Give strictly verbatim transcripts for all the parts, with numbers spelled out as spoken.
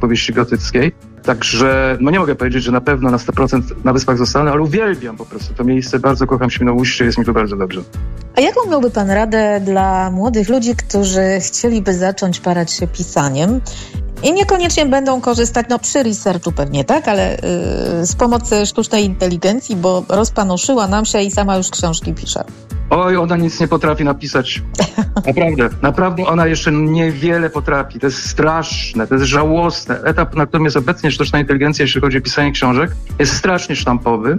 powieści gotyckiej. Także no nie mogę powiedzieć, że na pewno na sto procent na Wyspach zostanę, ale uwielbiam po prostu to miejsce. Bardzo kocham Świnoujście, jest mi tu bardzo dobrze. A jaką miałby pan radę dla młodych ludzi, którzy chcieliby zacząć parać się pisaniem i niekoniecznie będą korzystać, no przy researchu pewnie, tak, ale yy, z pomocy sztucznej inteligencji, bo rozpanoszyła nam się i sama już książki pisze? Oj, ona nic nie potrafi napisać. Naprawdę. Naprawdę ona jeszcze niewiele potrafi. To jest straszne, to jest żałosne. Etap, na którym jest obecnie sztuczna inteligencja, jeśli chodzi o pisanie książek, jest strasznie sztampowy.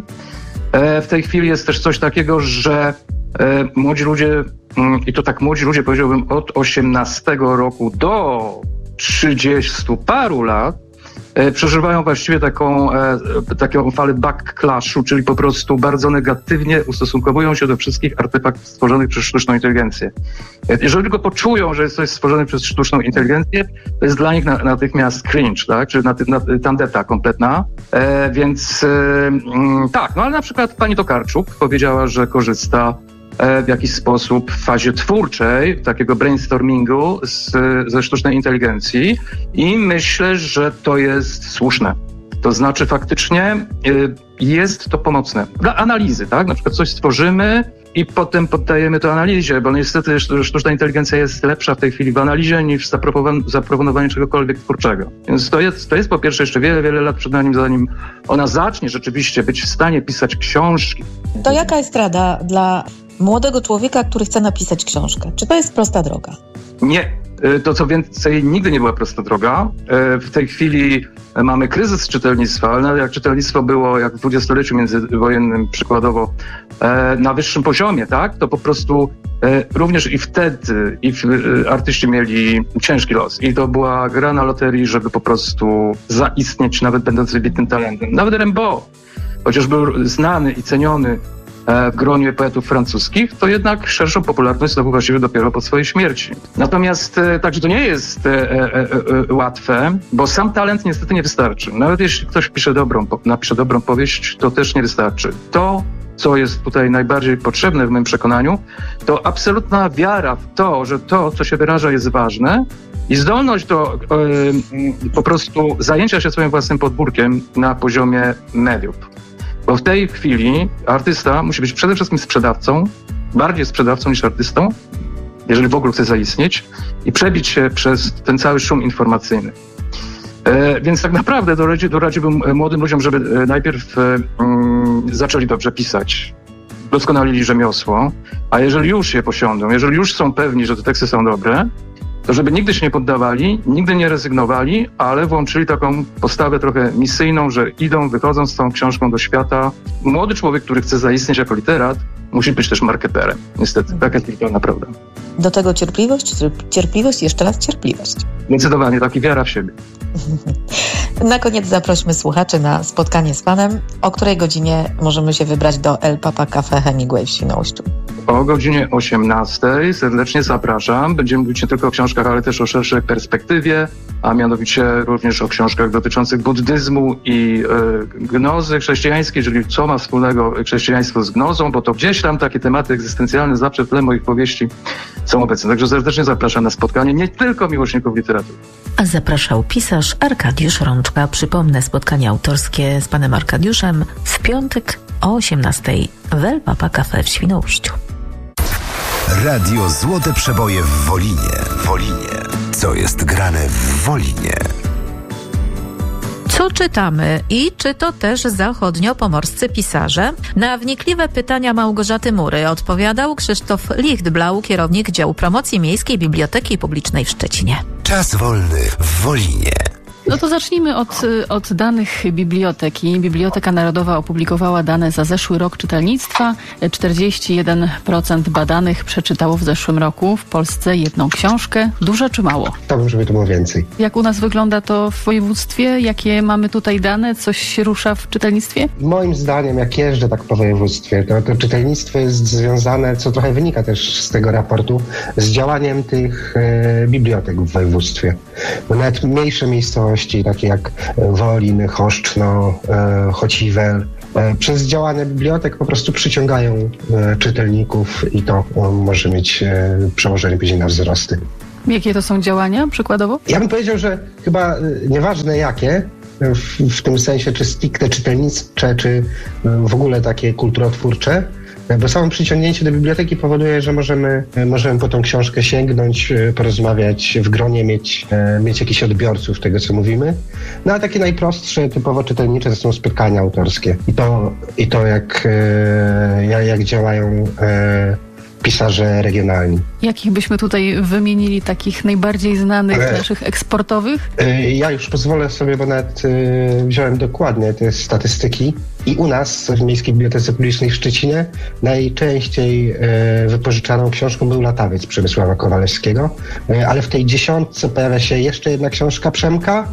E, w tej chwili jest też coś takiego, że e, młodzi ludzie, mm, i to tak młodzi ludzie, powiedziałbym, od osiemnastego roku do trzydziestu paru lat, e, przeżywają właściwie taką, e, taką falę backlashu, czyli po prostu bardzo negatywnie ustosunkowują się do wszystkich artefaktów stworzonych przez sztuczną inteligencję. E, jeżeli tylko poczują, że jest coś stworzone przez sztuczną inteligencję, to jest dla nich na, natychmiast cringe, tak? Czyli na, na, tandeta kompletna. E, więc e, mm, tak, no ale na przykład pani Tokarczuk powiedziała, że korzysta w jakiś sposób w fazie twórczej, takiego brainstormingu z, ze sztucznej inteligencji i myślę, że to jest słuszne. To znaczy faktycznie y, jest to pomocne. Dla analizy, tak? Na przykład coś stworzymy i potem poddajemy to analizie, bo niestety sztuczna inteligencja jest lepsza w tej chwili w analizie niż w zaproponowaniu, zaproponowaniu czegokolwiek twórczego. Więc to jest, to jest po pierwsze jeszcze wiele, wiele lat przed nami, zanim ona zacznie rzeczywiście być w stanie pisać książki. To jaka jest rada dla młodego człowieka, który chce napisać książkę? Czy to jest prosta droga? Nie. To co więcej, nigdy nie była prosta droga. W tej chwili mamy kryzys czytelnictwa, ale nawet jak czytelnictwo było jak w dwudziestoleciu międzywojennym przykładowo na wyższym poziomie, tak, to po prostu również i wtedy i artyści mieli ciężki los. I to była gra na loterii, żeby po prostu zaistnieć, nawet będąc wybitnym talentem. Nawet Rimbaud, chociaż był znany i ceniony w gronie poetów francuskich, to jednak szerszą popularność zdobył właściwie dopiero po swojej śmierci. Natomiast także to nie jest e, e, e, łatwe, bo sam talent niestety nie wystarczy. Nawet jeśli ktoś pisze dobrą, napisze dobrą powieść, to też nie wystarczy. To, co jest tutaj najbardziej potrzebne w moim przekonaniu, to absolutna wiara w to, że to, co się wyraża, jest ważne i zdolność do e, po prostu zajęcia się swoim własnym podwórkiem na poziomie mediów. Bo w tej chwili artysta musi być przede wszystkim sprzedawcą, bardziej sprzedawcą niż artystą, jeżeli w ogóle chce zaistnieć, i przebić się przez ten cały szum informacyjny. E, więc tak naprawdę doradzi, doradziłbym młodym ludziom, żeby najpierw e, mm, zaczęli dobrze pisać, doskonalili rzemiosło, a jeżeli już je posiądą, jeżeli już są pewni, że te teksty są dobre, to żeby nigdy się nie poddawali, nigdy nie rezygnowali, ale włączyli taką postawę trochę misyjną, że idą, wychodzą z tą książką do świata. Młody człowiek, który chce zaistnieć jako literat, musi być też marketerem. Niestety, taka jest brutalna prawda. Do tego cierpliwość, cierpliwość i jeszcze raz cierpliwość. Zdecydowanie, taki wiara w siebie. Na koniec zaprośmy słuchaczy na spotkanie z panem. O której godzinie możemy się wybrać do El Papa Cafe Hemingway w Świnoujściu? O godzinie osiemnastej serdecznie zapraszam. Będziemy mówić nie tylko o książkach, ale też o szerszej perspektywie, a mianowicie również o książkach dotyczących buddyzmu i y, gnozy chrześcijańskiej, czyli co ma wspólnego chrześcijaństwo z gnozą, bo to gdzieś tam takie tematy egzystencjalne zawsze w tle moich powieści są obecne. Także serdecznie zapraszam na spotkanie nie tylko miłośników literatury. A zapraszał pisarz Arkadiusz Rączka. Przypomnę, spotkanie autorskie z panem Arkadiuszem w piątek o osiemnastej w El Papa Cafe w Świnoujściu. Radio Złote Przeboje w Wolinie. Wolinie. Co jest grane w Wolinie? Co czytamy i czy to też zachodniopomorscy pisarze? Na wnikliwe pytania Małgorzaty Mury odpowiadał Krzysztof Lichtblau, kierownik działu promocji Miejskiej Biblioteki Publicznej w Szczecinie. Czas wolny w Wolinie. No to zacznijmy od, od danych biblioteki. Biblioteka Narodowa opublikowała dane za zeszły rok czytelnictwa. czterdzieści jeden procent badanych przeczytało w zeszłym roku w Polsce jedną książkę. Dużo czy mało? Chciałbym, żeby to było więcej. Jak u nas wygląda to w województwie? Jakie mamy tutaj dane? Coś się rusza w czytelnictwie? Moim zdaniem, jak jeżdżę tak po województwie, to, to czytelnictwo jest związane, co trochę wynika też z tego raportu, z działaniem tych e, bibliotek w województwie. Bo nawet mniejsze miejscowości, takie jak Wolin, Choszczno, e, Chociwel, e, przez działanie bibliotek po prostu przyciągają e, czytelników i to e, może mieć e, przełożenie później na wzrosty. Jakie to są działania przykładowo? Ja bym powiedział, że chyba nieważne jakie, w, w tym sensie czy stricte czytelnicze, czy w ogóle takie kulturotwórcze, bo samo przyciągnięcie do biblioteki powoduje, że możemy, możemy po tą książkę sięgnąć, porozmawiać w gronie, mieć, mieć jakichś odbiorców tego, co mówimy. No a takie najprostsze, typowo czytelnicze to są spotkania autorskie. I to, i to jak, jak działają pisarze regionalni. Jakich byśmy tutaj wymienili takich najbardziej znanych, Ale, naszych eksportowych? Ja już pozwolę sobie, bo nawet y, wziąłem dokładnie te statystyki. I u nas w Miejskiej Bibliotece Publicznej w Szczecinie najczęściej y, wypożyczaną książką był Latawiec Przemysława Kowalewskiego. Y, ale w tej dziesiątce pojawia się jeszcze jedna książka Przemka,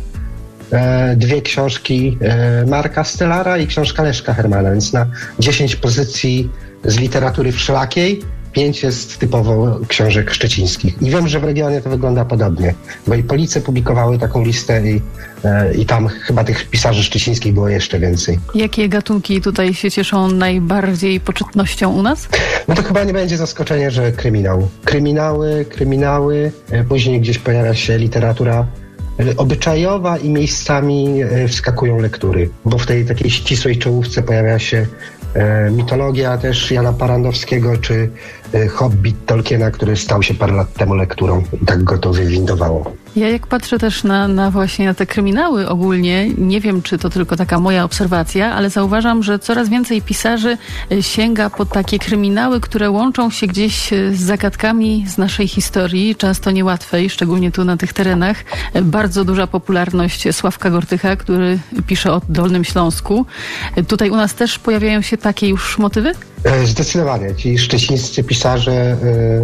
y, dwie książki y, Marka Stellara i książka Leszka Hermana. Więc na dziesięć pozycji z literatury wszelakiej pięć jest typowo książek szczecińskich. I wiem, że w regionie to wygląda podobnie, bo i Police publikowały taką listę i, e, i tam chyba tych pisarzy szczecińskich było jeszcze więcej. Jakie gatunki tutaj się cieszą najbardziej poczytnością u nas? No to chyba nie będzie zaskoczenie, że kryminał. Kryminały, kryminały, e, później gdzieś pojawia się literatura obyczajowa i miejscami e, wskakują lektury, bo w tej takiej ścisłej czołówce pojawia się e, mitologia też Jana Parandowskiego, czy e, Hobbit Tolkiena, który stał się parę lat temu lekturą i tak go to wywindowało. Ja jak patrzę też na, na właśnie na te kryminały ogólnie, nie wiem, czy to tylko taka moja obserwacja, ale zauważam, że coraz więcej pisarzy sięga po takie kryminały, które łączą się gdzieś z zagadkami z naszej historii, często niełatwej, szczególnie tu na tych terenach. Bardzo duża popularność Sławka Gortycha, który pisze o Dolnym Śląsku. Tutaj u nas też pojawiają się takie już motywy? Zdecydowanie. Ci szczecińscy pisarze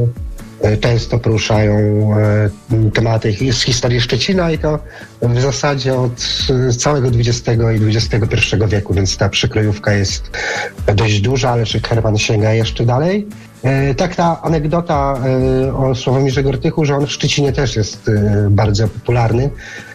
często poruszają tematy z historii Szczecina i to w zasadzie od całego dwudziestego i dwudziestego pierwszego wieku, więc ta przykrojówka jest dość duża, ale Leszek Herman sięga jeszcze dalej. Tak, ta anegdota o Sławomirze Gortychu, że on w Szczecinie też jest bardzo popularny,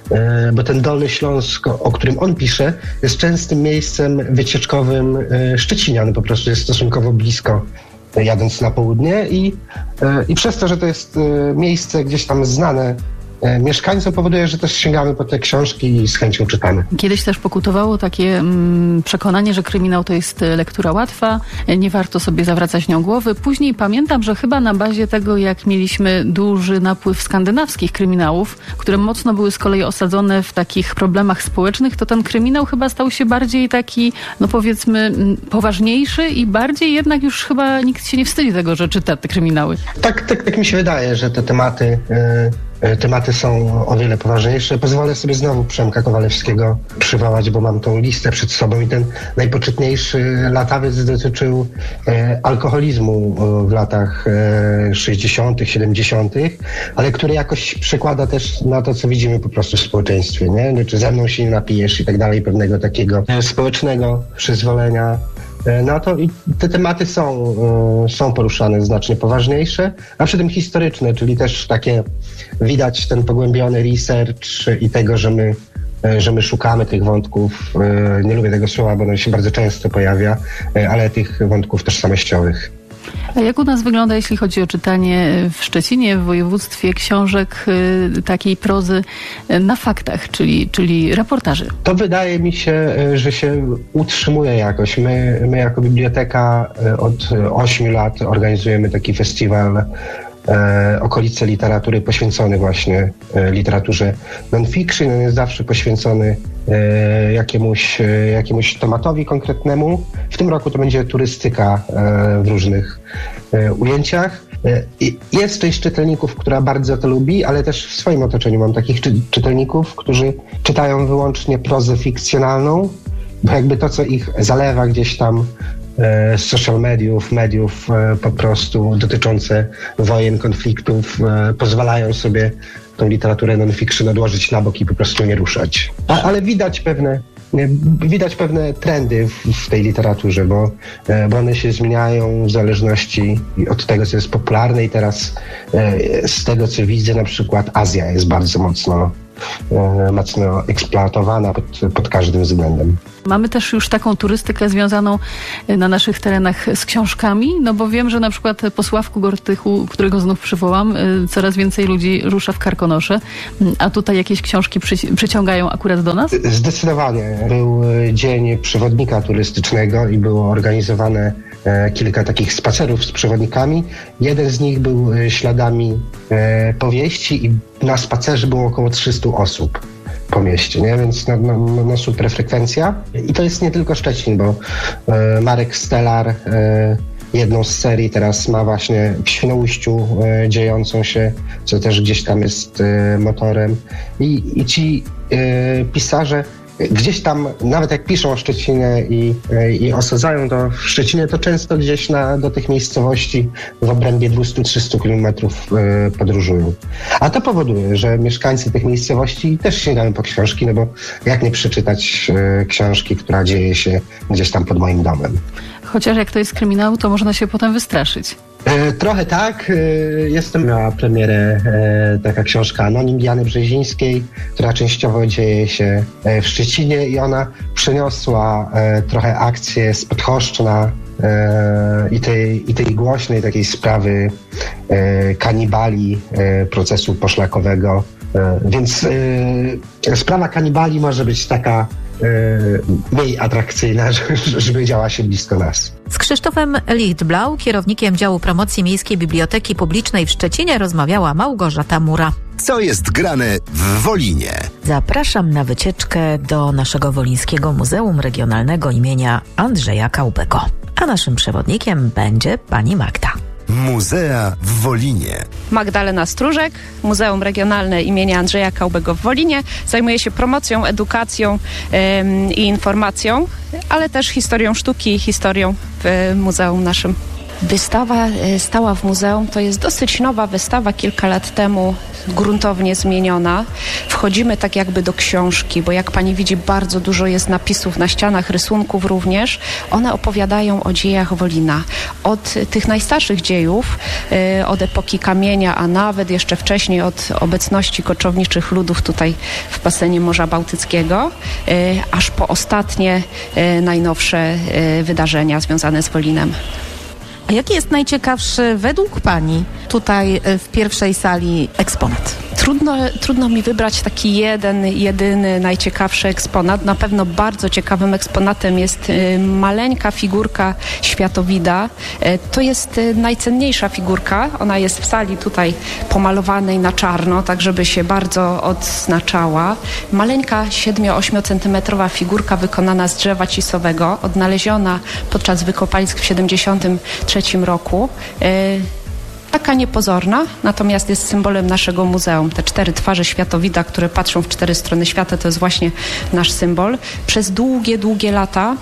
bo ten Dolny Śląsk, o którym on pisze, jest częstym miejscem wycieczkowym Szczecinian, po prostu jest stosunkowo blisko, jadąc na południe i, i przez to, że to jest miejsce gdzieś tam znane mieszkańcom, powoduje, że też sięgamy po te książki i z chęcią czytamy. Kiedyś też pokutowało takie mm, przekonanie, że kryminał to jest lektura łatwa, nie warto sobie zawracać nią głowy. Później pamiętam, że chyba na bazie tego, jak mieliśmy duży napływ skandynawskich kryminałów, które mocno były z kolei osadzone w takich problemach społecznych, to ten kryminał chyba stał się bardziej taki, no powiedzmy, poważniejszy i bardziej jednak już chyba nikt się nie wstydzi tego, że czyta te kryminały. Tak, tak, tak mi się wydaje, że te tematy... Yy... Tematy są o wiele poważniejsze. Pozwolę sobie znowu Przemka Kowalewskiego przywołać, bo mam tą listę przed sobą i ten najpoczytniejszy Latawiec dotyczył e, alkoholizmu w latach e, sześćdziesiątych, siedemdziesiątych, ale który jakoś przekłada też na to, co widzimy po prostu w społeczeństwie, nie? Czy ze mną się nie napijesz i tak dalej, pewnego takiego społecznego przyzwolenia na to i te tematy są, są poruszane znacznie poważniejsze, a przy tym historyczne, czyli też takie widać ten pogłębiony research i tego, że my, że my szukamy tych wątków, nie lubię tego słowa, bo ono się bardzo często pojawia, ale tych wątków tożsamościowych. A jak u nas wygląda, jeśli chodzi o czytanie w Szczecinie, w województwie książek y, takiej prozy y, na faktach, czyli, czyli reportaży? To wydaje mi się, że się utrzymuje jakoś. My, my jako biblioteka od ośmiu lat organizujemy taki festiwal E, okolice literatury poświęcony właśnie e, literaturze non-fiction. On jest zawsze poświęcony e, jakiemuś, e, jakiemuś tematowi konkretnemu. W tym roku to będzie turystyka e, w różnych e, ujęciach. E, jest część czytelników, która bardzo to lubi, ale też w swoim otoczeniu mam takich czy, czytelników, którzy czytają wyłącznie prozę fikcjonalną, bo jakby to, co ich zalewa gdzieś tam z social mediów, mediów po prostu dotyczące wojen, konfliktów, pozwalają sobie tą literaturę non-fiction odłożyć na bok i po prostu nie ruszać. A, ale widać pewne, widać pewne trendy w, w tej literaturze, bo, bo one się zmieniają w zależności od tego, co jest popularne i teraz z tego, co widzę, na przykład Azja jest bardzo mocno e, mocno eksploatowana pod, pod każdym względem. Mamy też już taką turystykę związaną na naszych terenach z książkami, no bo wiem, że na przykład po Sławku Gortychu, którego znów przywołam, coraz więcej ludzi rusza w Karkonosze, a tutaj jakieś książki przy, przyciągają akurat do nas? Zdecydowanie. Był dzień przewodnika turystycznego i było organizowane kilka takich spacerów z przewodnikami. Jeden z nich był śladami powieści i na spacerze było około trzysta osób po mieście, nie? Więc no, no, no super frekwencja. I to jest nie tylko Szczecin, bo e, Marek Stelar e, jedną z serii teraz ma właśnie w Świnoujściu e, dziejącą się, co też gdzieś tam jest e, motorem. I, i ci e, pisarze gdzieś tam, nawet jak piszą o Szczecinie i, i osadzają to w Szczecinie, to często gdzieś na, do tych miejscowości w obrębie dwieście do trzystu kilometrów e, podróżują. A to powoduje, że mieszkańcy tych miejscowości też sięgają po książki, no bo jak nie przeczytać e, książki, która dzieje się gdzieś tam pod moim domem. Chociaż jak to jest kryminał, to można się potem wystraszyć. E, trochę tak. E, jestem miała premierę e, taka książka Anonim Diany Brzezińskiej, która częściowo dzieje się e, w Szczecinie i ona przeniosła e, trochę akcję z Podchoszczna e, i, tej, i tej głośnej takiej sprawy e, kanibali, e, procesu poszlakowego. E, więc e, sprawa kanibali może być taka mniej atrakcyjna, żeby działa się blisko nas. Z Krzysztofem Lichtblau, kierownikiem działu promocji Miejskiej Biblioteki Publicznej w Szczecinie, rozmawiała Małgorzata Mura. Co jest grane w Wolinie? Zapraszam na wycieczkę do naszego Wolińskiego Muzeum Regionalnego imienia Andrzeja Kałbego. A naszym przewodnikiem będzie pani Magda. Muzea w Wolinie. Magdalena Stróżek, Muzeum Regionalne imienia Andrzeja Kałbego w Wolinie. Zajmuje się promocją, edukacją ym, i informacją, ale też historią sztuki i historią w muzeum naszym. Wystawa stała w muzeum to jest dosyć nowa wystawa, kilka lat temu gruntownie zmieniona. Wchodzimy tak jakby do książki, bo jak pani widzi, bardzo dużo jest napisów na ścianach, rysunków również. One opowiadają o dziejach Wolina. Od tych najstarszych dziejów, od epoki kamienia, a nawet jeszcze wcześniej od obecności koczowniczych ludów tutaj w basenie Morza Bałtyckiego, aż po ostatnie, najnowsze wydarzenia związane z Wolinem. A jaki jest najciekawszy według pani tutaj w pierwszej sali eksponat? Trudno, trudno mi wybrać taki jeden, jedyny, najciekawszy eksponat. Na pewno bardzo ciekawym eksponatem jest y, maleńka figurka Światowida. Y, to jest y, najcenniejsza figurka. Ona jest w sali tutaj pomalowanej na czarno, tak żeby się bardzo odznaczała. Maleńka siedmiu-ośmiocentymetrowa figurka wykonana z drzewa cisowego, odnaleziona podczas wykopalisk w siedemdziesiątym trzecim roku. Y, Taka niepozorna, natomiast jest symbolem naszego muzeum. Te cztery twarze Światowida, które patrzą w cztery strony świata, to jest właśnie nasz symbol. Przez długie, długie lata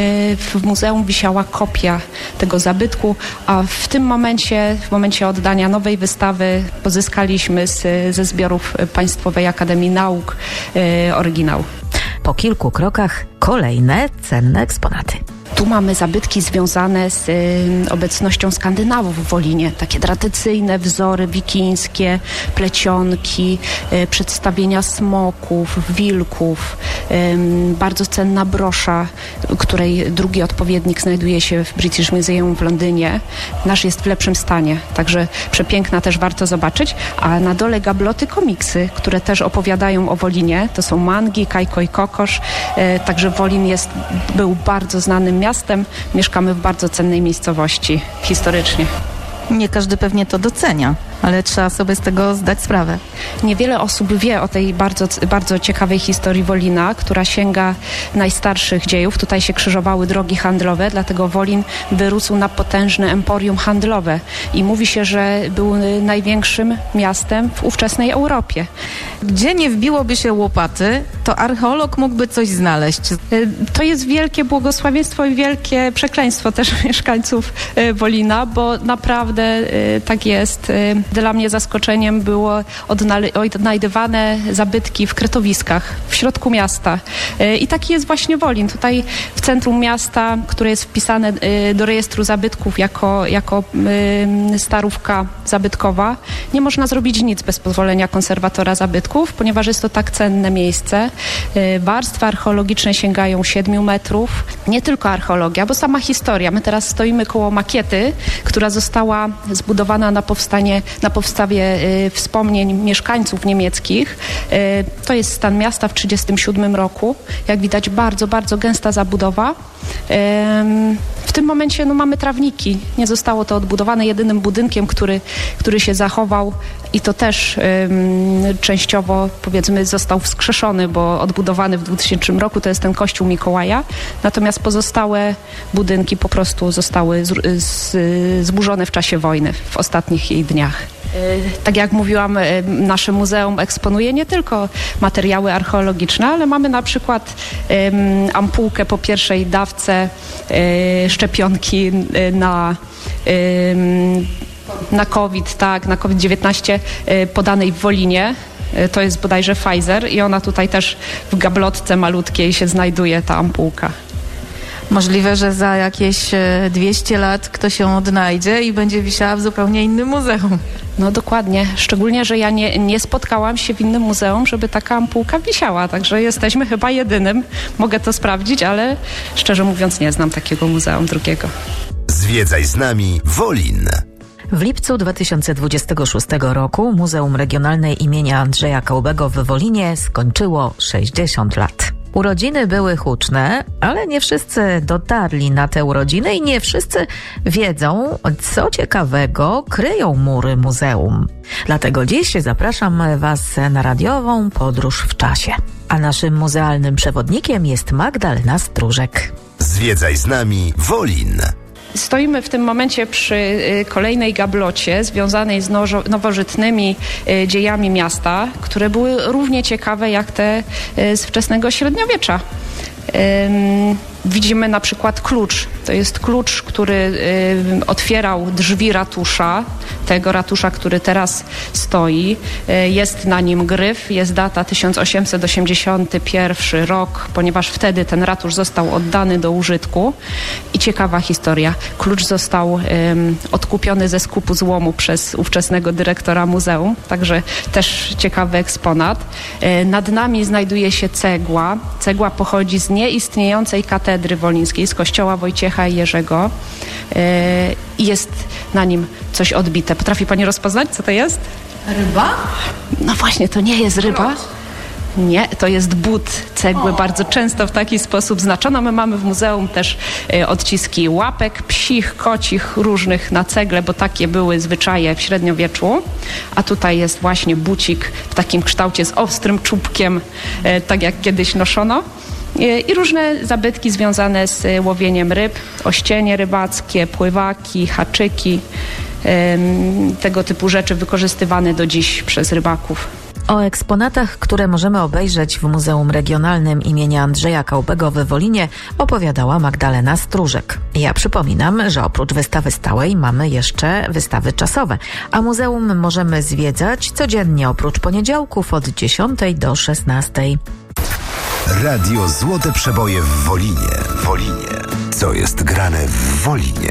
w muzeum wisiała kopia tego zabytku, a w tym momencie, w momencie oddania nowej wystawy pozyskaliśmy z, ze zbiorów Państwowej Akademii Nauk oryginał. Po kilku krokach kolejne cenne eksponaty. Tu mamy zabytki związane z y, obecnością Skandynawów w Wolinie. Takie tradycyjne wzory wikińskie, plecionki, y, przedstawienia smoków, wilków. Y, bardzo cenna brosza, której drugi odpowiednik znajduje się w British Museum w Londynie. Nasz jest w lepszym stanie, także przepiękna, też warto zobaczyć. A na dole gabloty, komiksy, które też opowiadają o Wolinie. To są mangi, Kajko i Kokosz. Y, także Wolin jest, był bardzo znanym miastem. Mieszkamy w bardzo cennej miejscowości historycznie. Nie każdy pewnie to docenia, ale trzeba sobie z tego zdać sprawę. Niewiele osób wie o tej bardzo, bardzo ciekawej historii Wolina, która sięga najstarszych dziejów. Tutaj się krzyżowały drogi handlowe, dlatego Wolin wyrósł na potężne emporium handlowe i mówi się, że był największym miastem w ówczesnej Europie. Gdzie nie wbiłoby się łopaty, to archeolog mógłby coś znaleźć. To jest wielkie błogosławieństwo i wielkie przekleństwo też mieszkańców Wolina, bo naprawdę tak jest. Dla mnie zaskoczeniem było odnajdywane zabytki w kretowiskach w środku miasta. I taki jest właśnie Wolin. Tutaj w centrum miasta, które jest wpisane do rejestru zabytków jako, jako starówka zabytkowa, nie można zrobić nic bez pozwolenia konserwatora zabytków, ponieważ jest to tak cenne miejsce. Warstwy archeologiczne sięgają siedmiu metrów. Nie tylko archeologia, bo sama historia. My teraz stoimy koło makiety, która została zbudowana na powstanie, na podstawie y, wspomnień mieszkańców niemieckich. Y, to jest stan miasta w tysiąc dziewięćset trzydziestym siódmym roku. Jak widać, bardzo, bardzo gęsta zabudowa. W tym momencie no, mamy trawniki. Nie zostało to odbudowane. Jedynym budynkiem, który, który się zachował i to też um, częściowo, powiedzmy, został wskrzeszony, bo odbudowany w dwutysięcznym roku to jest ten kościół Mikołaja. Natomiast pozostałe budynki po prostu zostały z, z, zburzone w czasie wojny, w ostatnich jej dniach. Tak jak mówiłam, nasze muzeum eksponuje nie tylko materiały archeologiczne, ale mamy na przykład um, ampułkę po pierwszej dawce um, szczepionki na, um, na COVID, tak, na COVID dziewiętnaście um, podanej w Wolinie. To jest bodajże Pfizer i ona tutaj też w gablotce malutkiej się znajduje, ta ampułka. Możliwe, że za jakieś dwieście lat ktoś ją odnajdzie i będzie wisiała w zupełnie innym muzeum. No dokładnie, szczególnie, że ja nie, nie spotkałam się w innym muzeum, żeby taka ampułka wisiała, także jesteśmy chyba jedynym. Mogę to sprawdzić, ale szczerze mówiąc nie znam takiego muzeum drugiego. Zwiedzaj z nami Wolin. W lipcu dwa tysiące dwudziestego szóstego roku Muzeum Regionalne imienia Andrzeja Kałbego w Wolinie skończyło sześćdziesiąt lat. Urodziny były huczne, ale nie wszyscy dotarli na te urodziny i nie wszyscy wiedzą, co ciekawego kryją mury muzeum. Dlatego dziś zapraszam Was na radiową podróż w czasie. A naszym muzealnym przewodnikiem jest Magdalena Stróżek. Zwiedzaj z nami Wolin. Stoimy w tym momencie przy kolejnej gablocie związanej z nowożytnymi dziejami miasta, które były równie ciekawe jak te z wczesnego średniowiecza. Widzimy na przykład klucz. To jest klucz, który y, otwierał drzwi ratusza, tego ratusza, który teraz stoi. Y, jest na nim gryf, jest data tysiąc osiemset osiemdziesiąty pierwszy rok, ponieważ wtedy ten ratusz został oddany do użytku. I ciekawa historia. Klucz został y, odkupiony ze skupu złomu przez ówczesnego dyrektora muzeum, także też ciekawy eksponat. Y, nad nami znajduje się cegła. Cegła pochodzi z nieistniejącej katedry wolińskiej, z kościoła Wojciecha i Jerzego. I yy, jest na nim coś odbite. Potrafi Pani rozpoznać, co to jest? Ryba? No właśnie, to nie jest ryba. Nie, to jest but cegły. O. Bardzo często w taki sposób znaczono. My mamy w muzeum też y, odciski łapek, psich, kocich, różnych na cegle, bo takie były zwyczaje w średniowieczu. A tutaj jest właśnie bucik w takim kształcie z ostrym czubkiem, y, tak jak kiedyś noszono. I różne zabytki związane z łowieniem ryb, ościenie rybackie, pływaki, haczyki, tego typu rzeczy wykorzystywane do dziś przez rybaków. O eksponatach, które możemy obejrzeć w Muzeum Regionalnym imienia Andrzeja Kałbego w Wolinie, opowiadała Magdalena Stróżek. Ja przypominam, że oprócz wystawy stałej mamy jeszcze wystawy czasowe, a muzeum możemy zwiedzać codziennie oprócz poniedziałków od dziesiątej do szesnastej. Radio Złote Przeboje w Wolinie. Wolinie. Co jest grane w Wolinie?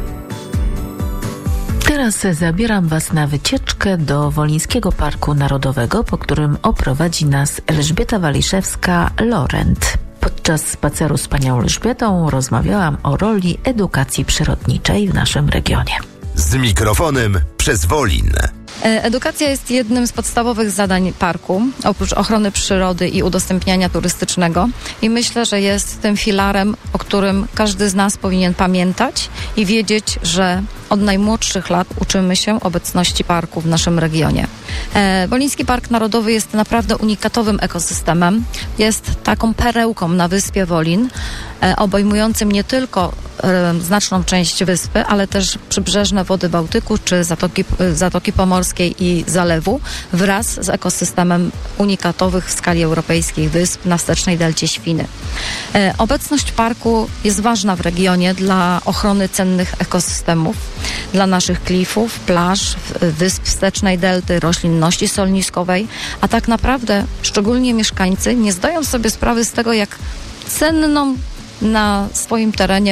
Teraz zabieram Was na wycieczkę do Wolińskiego Parku Narodowego, po którym oprowadzi nas Elżbieta Waliszewska-Lorent. Podczas spaceru z panią Elżbietą rozmawiałam o roli edukacji przyrodniczej w naszym regionie. Z mikrofonem przez Wolin. Edukacja jest jednym z podstawowych zadań parku, oprócz ochrony przyrody i udostępniania turystycznego. I myślę, że jest tym filarem, o którym każdy z nas powinien pamiętać i wiedzieć, że od najmłodszych lat uczymy się obecności parku w naszym regionie. E, Woliński Park Narodowy jest naprawdę unikatowym ekosystemem. Jest taką perełką na wyspie Wolin, e, obejmującym nie tylko e, znaczną część wyspy, ale też przybrzeżne wody Bałtyku czy Zatoki, Zatoki Pomorskiej i Zalewu wraz z ekosystemem unikatowych w skali europejskiej wysp na wstecznej delcie Świny. E, obecność parku jest ważna w regionie dla ochrony cennych ekosystemów. dla naszych klifów, plaż, wysp wstecznej delty, roślinności solniskowej, a tak naprawdę szczególnie mieszkańcy nie zdają sobie sprawy z tego, jak cenną na swoim terenie